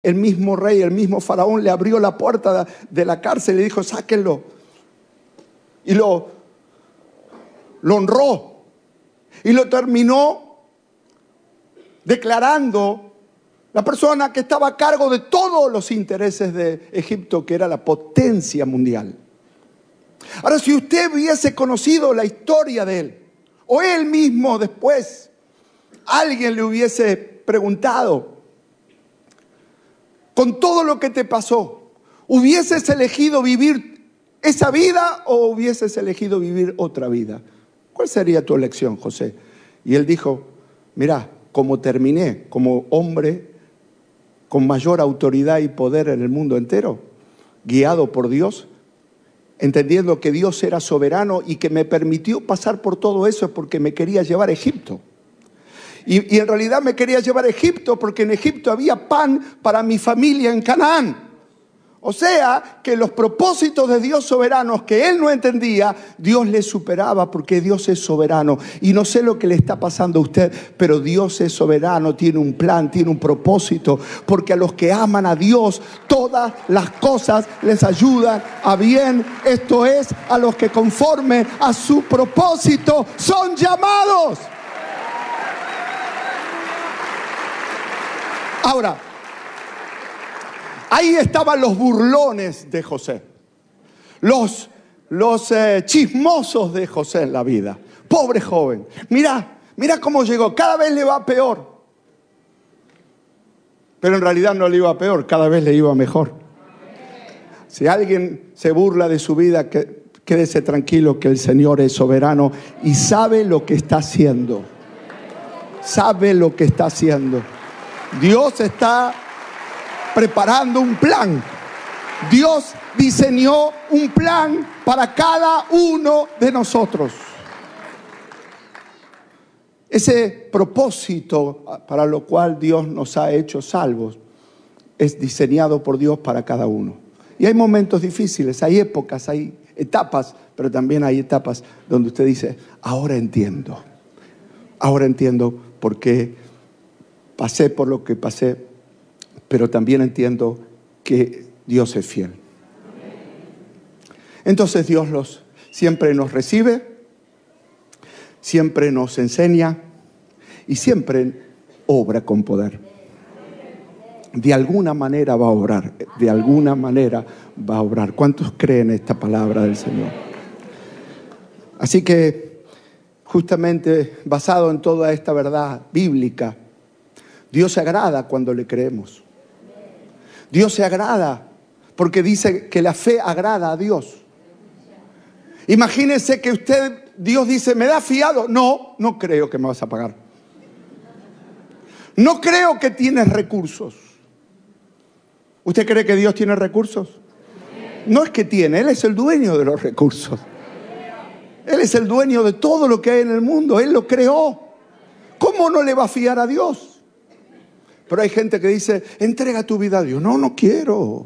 El mismo rey, el mismo faraón le abrió la puerta de la cárcel y le dijo: sáquenlo. Y lo honró y lo terminó declarando la persona que estaba a cargo de todos los intereses de Egipto, que era la potencia mundial. Ahora, si usted hubiese conocido la historia de él, o él mismo después, alguien le hubiese preguntado: con todo lo que te pasó, ¿hubieses elegido vivir esa vida o hubieses elegido vivir otra vida? ¿Cuál sería tu elección, José? Y él dijo: mira, como terminé como hombre con mayor autoridad y poder en el mundo entero, guiado por Dios, entendiendo que Dios era soberano y que me permitió pasar por todo eso es porque me quería llevar a Egipto. Y en realidad me quería llevar a Egipto porque en Egipto había pan para mi familia en Canaán. O sea, que los propósitos de Dios soberanos que él no entendía, Dios le superaba porque Dios es soberano. Y no sé lo que le está pasando a usted, pero Dios es soberano, tiene un plan, tiene un propósito. Porque a los que aman a Dios, todas las cosas les ayudan a bien. Esto es, a los que conforme a su propósito son llamados. Ahora, ahí estaban los burlones de José, los chismosos de José en la vida. Pobre joven, mira cómo llegó, cada vez le va peor. Pero en realidad no le iba peor, cada vez le iba mejor. Si alguien se burla de su vida, quédese tranquilo que el Señor es soberano y sabe lo que está haciendo. Sabe lo que está haciendo. Dios está preparando un plan. Dios diseñó un plan para cada uno de nosotros. Ese propósito para lo cual Dios nos ha hecho salvos es diseñado por Dios para cada uno. Y hay momentos difíciles, hay épocas, hay etapas, pero también hay etapas donde usted dice: ahora entiendo por qué pasé por lo que pasé, pero también entiendo que Dios es fiel. Entonces Dios siempre nos recibe, siempre nos enseña y siempre obra con poder. De alguna manera va a obrar, de alguna manera va a obrar. ¿Cuántos creen esta palabra del Señor? Así que, justamente basado en toda esta verdad bíblica, Dios se agrada cuando le creemos. Dios se agrada porque dice que la fe agrada a Dios. Imagínese que Dios dice: ¿me da fiado? No creo que me vas a pagar. No creo que tienes recursos. ¿Usted cree que Dios tiene recursos? No es que tiene, Él es el dueño de los recursos. Él es el dueño de todo lo que hay en el mundo. Él lo creó. ¿Cómo no le va a fiar a Dios? Pero hay gente que dice: entrega tu vida a Dios. No quiero.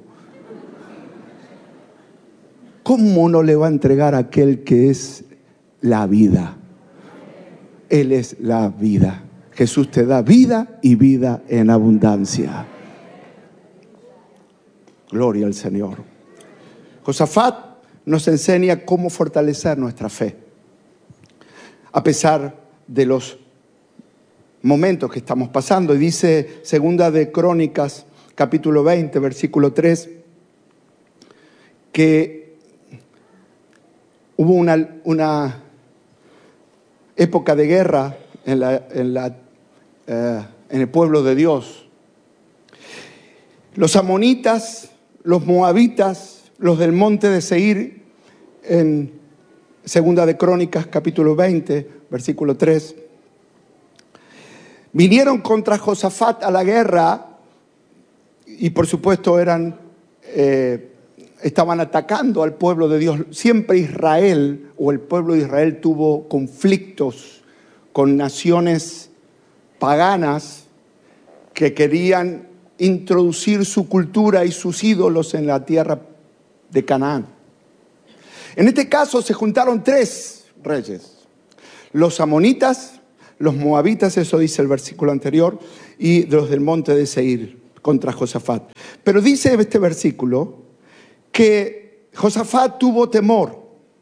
¿Cómo no le va a entregar a aquel que es la vida? Él es la vida. Jesús te da vida y vida en abundancia. Gloria al Señor. Josafat nos enseña cómo fortalecer nuestra fe, a pesar de los momentos que estamos pasando. Y dice Segunda de Crónicas, capítulo 20, versículo 3, que hubo una época de guerra en el pueblo de Dios. Los amonitas, los moabitas, los del monte de Seir, en Segunda de Crónicas, capítulo 20, versículo 3, vinieron contra Josafat a la guerra y por supuesto estaban atacando al pueblo de Dios. Siempre Israel, o el pueblo de Israel, tuvo conflictos con naciones paganas que querían introducir su cultura y sus ídolos en la tierra de Canaán. En este caso se juntaron 3 reyes: los amonitas, los moabitas, eso dice el versículo anterior, y los del monte de Seir. contra Josafat. Pero dice este versículo que Josafat tuvo temor.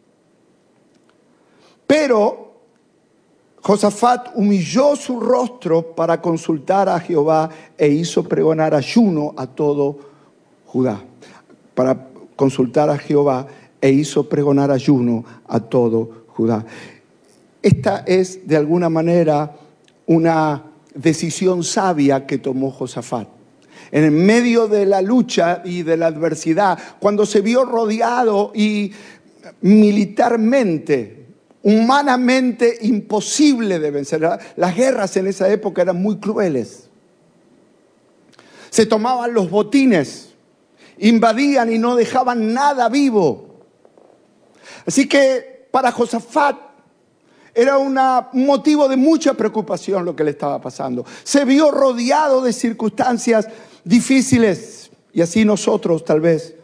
Pero Josafat humilló su rostro para consultar a Jehová e hizo pregonar ayuno a todo Judá. Para consultar a Jehová e hizo pregonar ayuno a todo Judá. Esta es de alguna manera una decisión sabia que tomó Josafat. En el medio de la lucha y de la adversidad, cuando se vio rodeado y militarmente, humanamente imposible de vencer. Las guerras en esa época eran muy crueles. Se tomaban los botines, invadían y no dejaban nada vivo. Así que para Josafat era un motivo de mucha preocupación lo que le estaba pasando. Se vio rodeado de circunstancias difíciles y así nosotros tal vez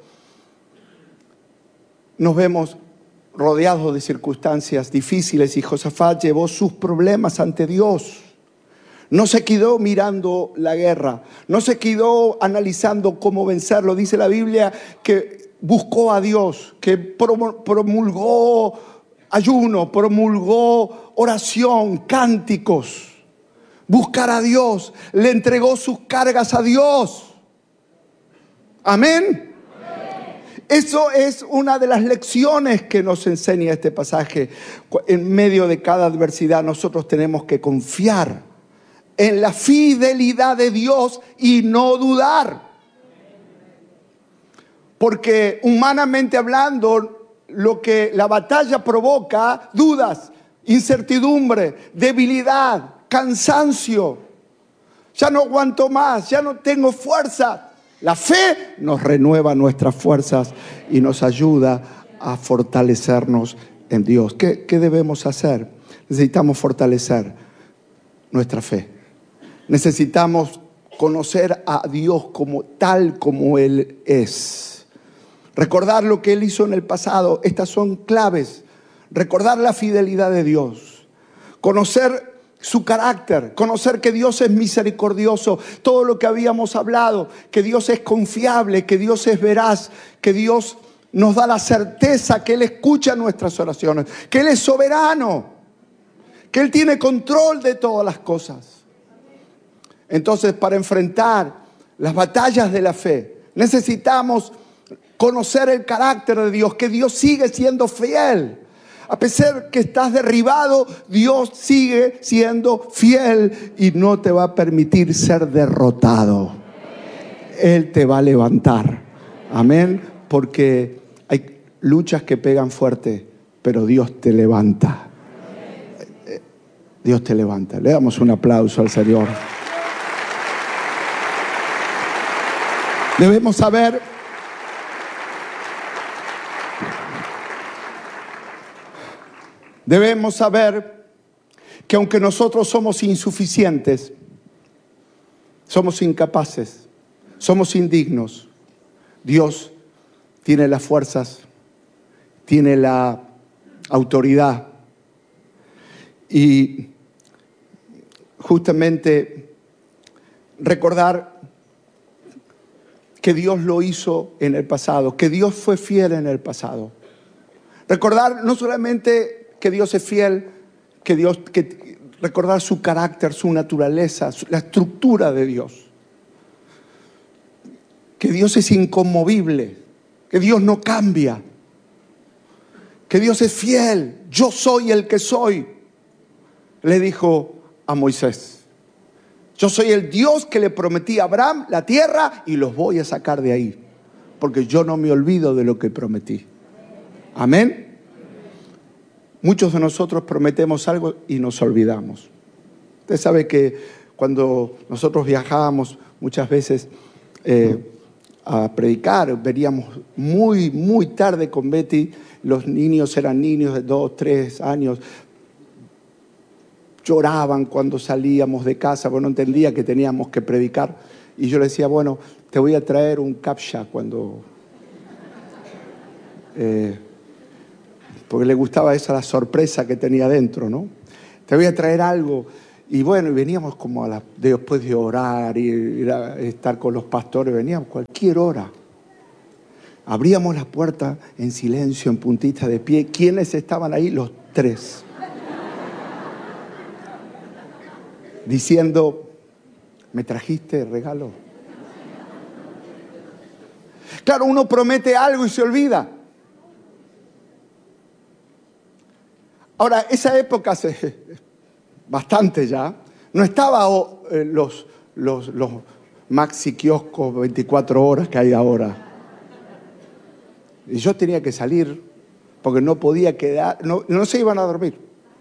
nos vemos rodeados de circunstancias difíciles y Josafat llevó sus problemas ante Dios. No se quedó mirando la guerra, no se quedó analizando cómo vencerlo. Dice la Biblia que buscó a Dios, que promulgó ayuno, promulgó oración, cánticos. Buscar a Dios, le entregó sus cargas a Dios. Amén. Eso es una de las lecciones que nos enseña este pasaje. En medio de cada adversidad nosotros tenemos que confiar en la fidelidad de Dios y no dudar. Porque humanamente hablando, lo que la batalla provoca, dudas, incertidumbre, debilidad, cansancio. Ya no aguanto más, ya no tengo fuerza. La fe nos renueva nuestras fuerzas y nos ayuda a fortalecernos en Dios. ¿Qué debemos hacer? Necesitamos fortalecer nuestra fe. Necesitamos conocer a Dios como tal como Él es. Recordar lo que Él hizo en el pasado. Estas son claves. Recordar la fidelidad de Dios. Conocer su carácter, conocer que Dios es misericordioso, todo lo que habíamos hablado, que Dios es confiable, que Dios es veraz, que Dios nos da la certeza que Él escucha nuestras oraciones, que Él es soberano, que Él tiene control de todas las cosas. Entonces, para enfrentar las batallas de la fe, necesitamos conocer el carácter de Dios, que Dios sigue siendo fiel. A pesar que estás derribado, Dios sigue siendo fiel y no te va a permitir ser derrotado. Él te va a levantar. Amén. Porque hay luchas que pegan fuerte, pero Dios te levanta. Dios te levanta. Le damos un aplauso al Señor. Debemos saber que aunque nosotros somos insuficientes, somos incapaces, somos indignos, Dios tiene las fuerzas, tiene la autoridad. Y justamente recordar que Dios lo hizo en el pasado, que Dios fue fiel en el pasado. Recordar no solamente que Dios es fiel, que recordar su carácter, su naturaleza, la estructura de Dios. Que Dios es inconmovible, que Dios no cambia, que Dios es fiel. Yo soy el que soy, le dijo a Moisés. Yo soy el Dios que le prometí a Abraham la tierra y los voy a sacar de ahí, porque yo no me olvido de lo que prometí. Amén. Muchos de nosotros prometemos algo y nos olvidamos. Usted sabe que cuando nosotros viajábamos muchas veces a predicar, veníamos muy tarde con Betty. Los niños eran niños de 2, 3 años. Lloraban cuando salíamos de casa, porque no entendía que teníamos que predicar. Y yo le decía, bueno, te voy a traer un captcha cuando... porque le gustaba esa la sorpresa que tenía dentro, ¿no? Te voy a traer algo. Y bueno, y veníamos como después de orar y ir a estar con los pastores, veníamos cualquier hora. Abríamos la puerta en silencio, en puntita de pie. ¿Quiénes estaban ahí? Los 3. Diciendo, ¿me trajiste regalo? Claro, uno promete algo y se olvida. Ahora, esa época, hace bastante ya, no estaba los maxi kioscos 24 horas que hay ahora. Y yo tenía que salir porque no podía quedar, no se iban a dormir.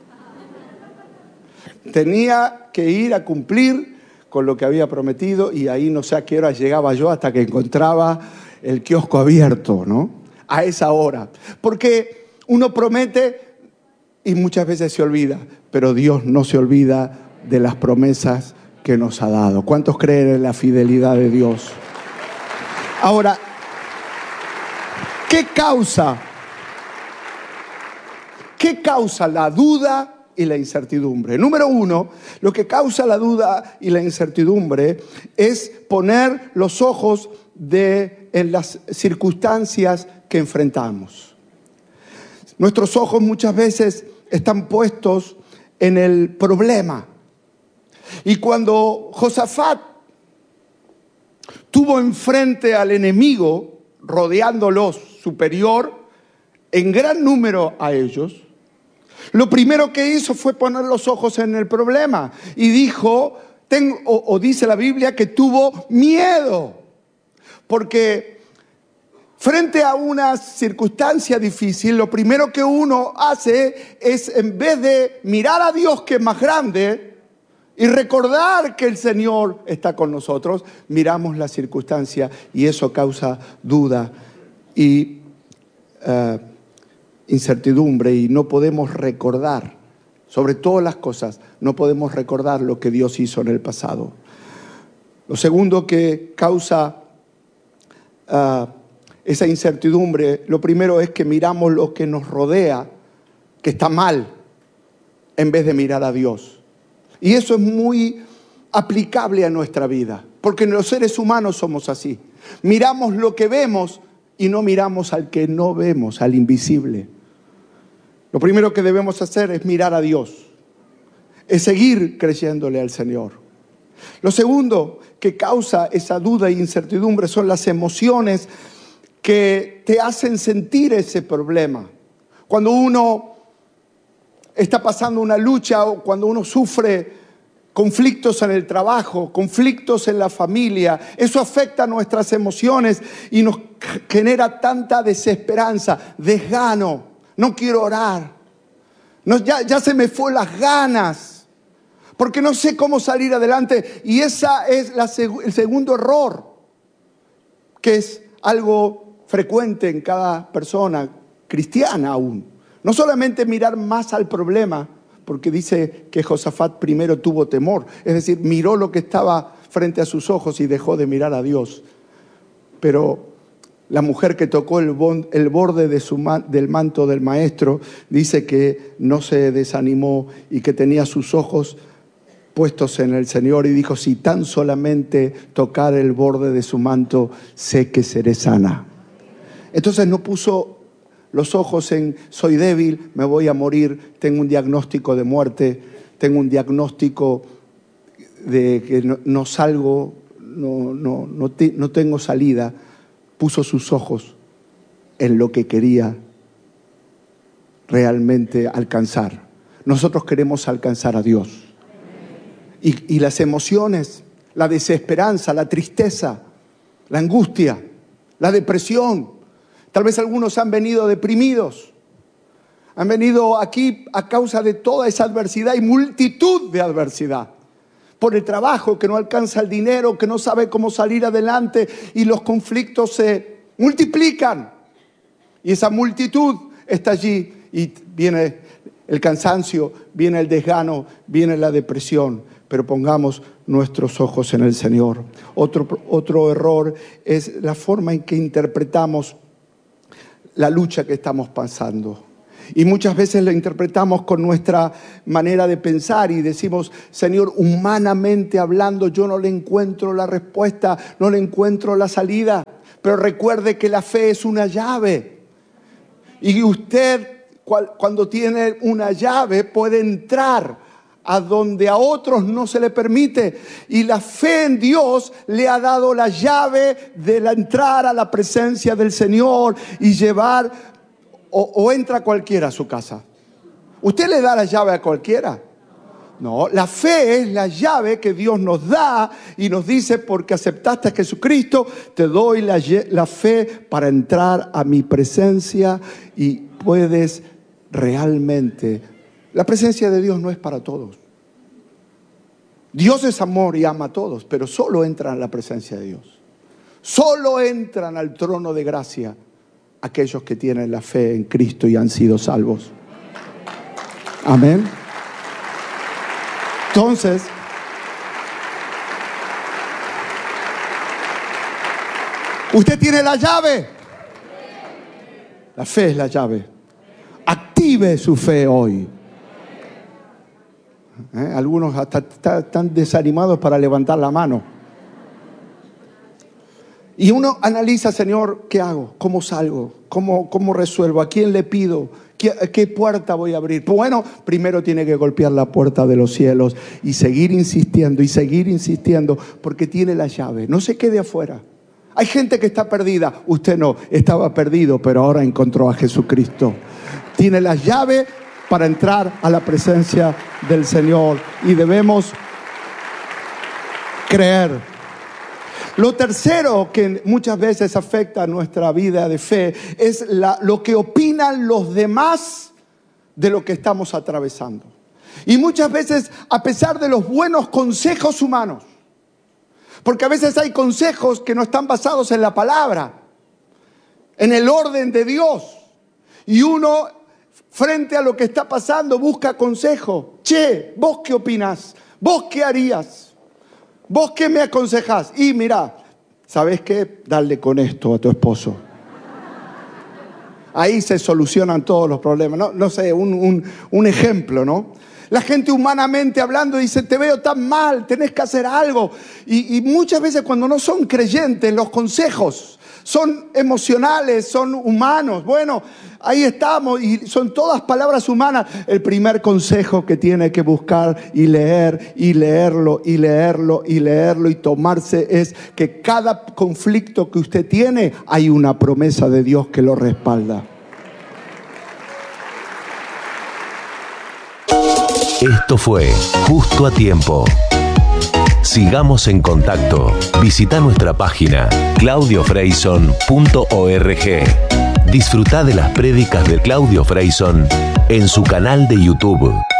Tenía que ir a cumplir con lo que había prometido y ahí no sé a qué hora llegaba yo hasta que encontraba el kiosco abierto, ¿no? A esa hora. Porque uno promete y muchas veces se olvida, pero Dios no se olvida de las promesas que nos ha dado. ¿Cuántos creen en la fidelidad de Dios? Ahora, ¿qué causa la duda y la incertidumbre? Número 1, lo que causa la duda y la incertidumbre es poner los ojos en las circunstancias que enfrentamos. Nuestros ojos muchas veces están puestos en el problema. Y cuando Josafat tuvo enfrente al enemigo, rodeándolos superior en gran número a ellos, lo primero que hizo fue poner los ojos en el problema y dijo, dice la Biblia que tuvo miedo, porque frente a una circunstancia difícil, lo primero que uno hace es, en vez de mirar a Dios que es más grande y recordar que el Señor está con nosotros, miramos la circunstancia y eso causa duda y incertidumbre y no podemos recordar, sobre todas las cosas, no podemos recordar lo que Dios hizo en el pasado. Lo segundo que causa esa incertidumbre, lo primero es que miramos lo que nos rodea, que está mal, en vez de mirar a Dios. Y eso es muy aplicable a nuestra vida, porque los seres humanos somos así. Miramos lo que vemos y no miramos al que no vemos, al invisible. Lo primero que debemos hacer es mirar a Dios, es seguir creyéndole al Señor. Lo segundo que causa esa duda e incertidumbre son las emociones que te hacen sentir ese problema. Cuando uno está pasando una lucha o cuando uno sufre conflictos en el trabajo, conflictos en la familia, eso afecta nuestras emociones y nos genera tanta desesperanza, desgano, no quiero orar, ya se me fue las ganas, porque no sé cómo salir adelante. Y esa es el segundo error, que es algo frecuente en cada persona cristiana aún. No solamente mirar más al problema, porque dice que Josafat primero tuvo temor, es decir, miró lo que estaba frente a sus ojos y dejó de mirar a Dios. Pero la mujer que tocó el borde del manto del maestro dice que no se desanimó y que tenía sus ojos puestos en el Señor y dijo, si tan solamente tocar el borde de su manto, sé que seré sana. Entonces no puso los ojos en soy débil, me voy a morir, tengo un diagnóstico de muerte, tengo un diagnóstico de que no salgo, no tengo salida. Puso sus ojos en lo que quería realmente alcanzar. Nosotros queremos alcanzar a Dios. Y las emociones, la desesperanza, la tristeza, la angustia, la depresión. Tal vez algunos han venido deprimidos. Han venido aquí a causa de toda esa adversidad y multitud de adversidad. Por el trabajo, que no alcanza el dinero, que no sabe cómo salir adelante y los conflictos se multiplican. Y esa multitud está allí y viene el cansancio, viene el desgano, viene la depresión. Pero pongamos nuestros ojos en el Señor. Otro error es la forma en que interpretamos la lucha que estamos pasando. Y muchas veces lo interpretamos con nuestra manera de pensar y decimos, Señor, humanamente hablando, yo no le encuentro la respuesta, no le encuentro la salida. Pero recuerde que la fe es una llave. Y usted, cuando tiene una llave, puede entrar a donde a otros no se le permite. Y la fe en Dios le ha dado la llave de entrar a la presencia del Señor y llevar, o entra cualquiera a su casa. ¿Usted le da la llave a cualquiera? No, la fe es la llave que Dios nos da y nos dice, porque aceptaste a Jesucristo, te doy la fe para entrar a mi presencia y puedes realmente. La presencia de Dios no es para todos. Dios es amor y ama a todos, pero solo entran a la presencia de Dios. Solo entran al trono de gracia aquellos que tienen la fe en Cristo y han sido salvos. Amén. Entonces, usted tiene la llave. La fe es la llave. Active su fe hoy. Algunos hasta están desanimados para levantar la mano. Y uno analiza, Señor, ¿qué hago? ¿Cómo salgo? ¿Cómo resuelvo? ¿A quién le pido? ¿Qué puerta voy a abrir? Pues bueno, primero tiene que golpear la puerta de los cielos y seguir insistiendo, porque tiene la llave. No se quede afuera. Hay gente que está perdida. Usted no, estaba perdido, pero ahora encontró a Jesucristo. Tiene la llave para entrar a la presencia del Señor y debemos creer. Lo tercero que muchas veces afecta a nuestra vida de fe es lo que opinan los demás de lo que estamos atravesando. Y muchas veces, a pesar de los buenos consejos humanos, porque a veces hay consejos que no están basados en la palabra, en el orden de Dios, y uno, frente a lo que está pasando, busca consejo. Che, ¿vos qué opinás? ¿Vos qué harías? ¿Vos qué me aconsejás? Y mira, ¿sabés qué? Dale con esto a tu esposo. Ahí se solucionan todos los problemas. No sé, un ejemplo, ¿no? La gente humanamente hablando dice, te veo tan mal, tenés que hacer algo. Y muchas veces cuando no son creyentes, los consejos son emocionales, son humanos. Bueno, ahí estamos y son todas palabras humanas. El primer consejo que tiene que buscar y leer y leerlo y leerlo y leerlo y tomarse es que cada conflicto que usted tiene hay una promesa de Dios que lo respalda. Esto fue Justo a Tiempo. Sigamos en contacto. Visita nuestra página claudiofreyson.org. Disfruta de las prédicas de Claudio Freyson en su canal de YouTube.